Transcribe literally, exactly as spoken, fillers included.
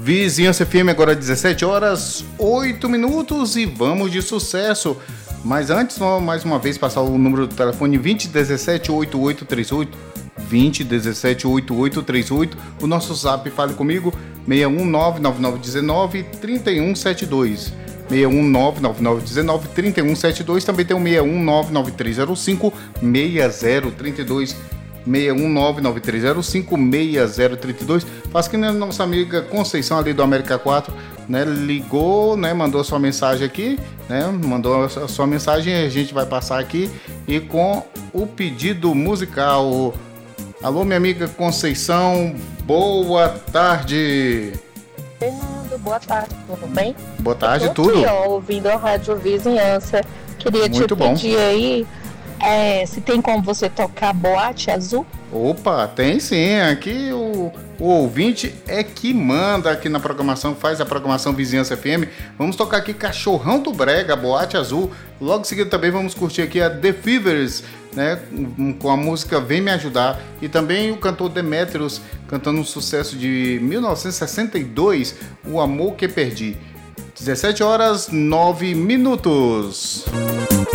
Vizinhança F M, agora dezessete horas, oito minutos e vamos de sucesso. Mas antes, mais uma vez, passar o número do telefone vinte, dezessete, oitenta e oito trinta e oito, vinte, dezessete, oitenta e oito trinta e oito. O nosso zap, fale comigo, seis um nove, nove nove um nove, três um sete dois. seis um nove, nove nove um nove, três um sete dois. Também tem o seis um nove, nove três zero cinco, seis zero três dois. seis um nove, nove três zero cinco, seis zero três dois. Faz que a nossa amiga Conceição ali do América quatro, né, ligou, né, mandou sua mensagem aqui, né, mandou a sua mensagem e a gente vai passar aqui e com o pedido musical. Alô, minha amiga Conceição, boa tarde. Fernando, boa tarde, tudo bem? Boa tarde, eu tô tudo? Aqui, ó, ouvindo a Rádio Vizinhança, queria Muito te bom. pedir aí é, se tem como você tocar Boate Azul. Opa, tem sim. Aqui o, o ouvinte é que manda aqui na programação, faz a programação Vizinhança F M. Vamos tocar aqui Cachorrão do Brega, Boate Azul. Logo em seguida também vamos curtir aqui a The Fevers, né, com a música Vem Me Ajudar. E também o cantor Demetrios cantando um sucesso de mil novecentos e sessenta e dois, O Amor Que Perdi. dezessete horas, nove minutos.